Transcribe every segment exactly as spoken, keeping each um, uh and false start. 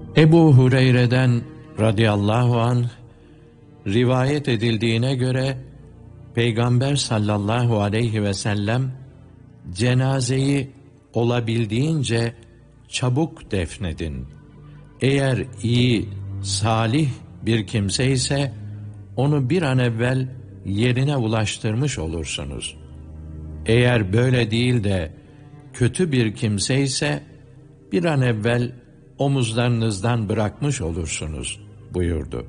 Ebu Hureyre'den radıyallahu anh rivayet edildiğine göre Peygamber sallallahu aleyhi ve sellem cenazeyi olabildiğince çabuk defnedin. Eğer iyi, salih bir kimse ise onu bir an evvel yerine ulaştırmış olursunuz. Eğer böyle değil de kötü bir kimse ise bir an evvel omuzlarınızdan bırakmış olursunuz buyurdu.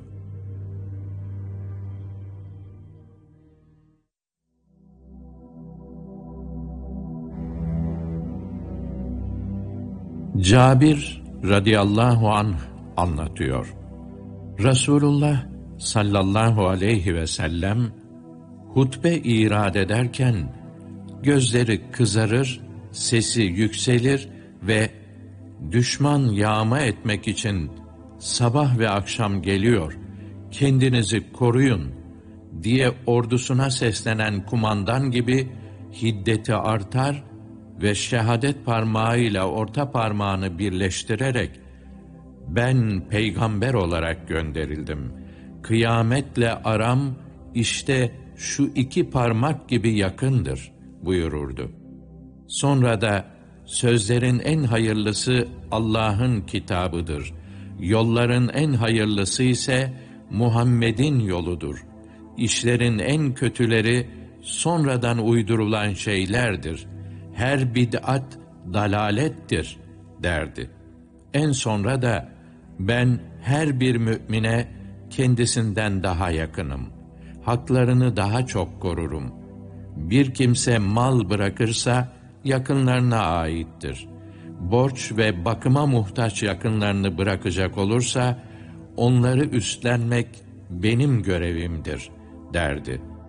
Cabir radıyallahu anh anlatıyor. Resulullah sallallahu aleyhi ve sellem hutbe irad ederken gözleri kızarır, sesi yükselir ve düşman yağma etmek için sabah ve akşam geliyor, kendinizi koruyun diye ordusuna seslenen kumandan gibi hiddeti artar ve şehadet parmağıyla orta parmağını birleştirerek ben peygamber olarak gönderildim. Kıyametle aram işte şu iki parmak gibi yakındır buyururdu. Sonra da sözlerin en hayırlısı Allah'ın kitabıdır. Yolların en hayırlısı ise Muhammed'in yoludur. İşlerin en kötüleri sonradan uydurulan şeylerdir. Her bid'at dalalettir derdi. En sonra da ben her bir mümine kendisinden daha yakınım. Haklarını daha çok korurum. Bir kimse mal bırakırsa yakınlarına aittir. Borç ve bakıma muhtaç yakınlarını bırakacak olursa onları üstlenmek benim görevimdir derdi.